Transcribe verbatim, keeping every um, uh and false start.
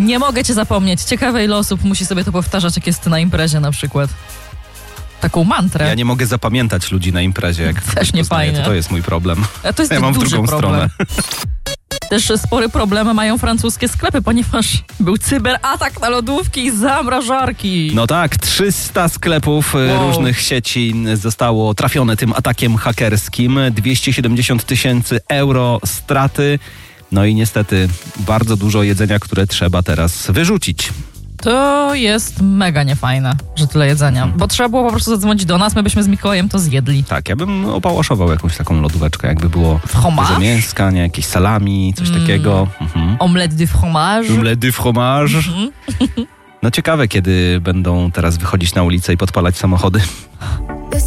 Nie mogę cię zapomnieć. Ciekawe, ile osób musi sobie to powtarzać, jak jest na imprezie na przykład. Taką mantrę. Ja nie mogę zapamiętać ludzi na imprezie, jak też nie poznaję, fajnie. To, to jest mój problem. A to jest ja mam duży drugą problem. stronę. Też spory problem mają francuskie sklepy, ponieważ był cyberatak na lodówki i zamrażarki. No tak, trzysta sklepów wow. różnych sieci zostało trafione tym atakiem hakerskim. dwieście siedemdziesiąt tysięcy euro straty. No i niestety bardzo dużo jedzenia, które trzeba teraz wyrzucić. To jest mega niefajne, że tyle jedzenia. Hmm. Bo trzeba było po prostu zadzwonić do nas, my byśmy z Mikołajem to zjedli. Tak, ja bym opałaszował jakąś taką lodóweczkę, jakby było fromage? Dużo mięska, nie, jakieś salami, coś mm. takiego. Mhm. Omelette de fromage. Omelette de fromage. Mhm. No ciekawe, kiedy będą teraz wychodzić na ulicę i podpalać samochody.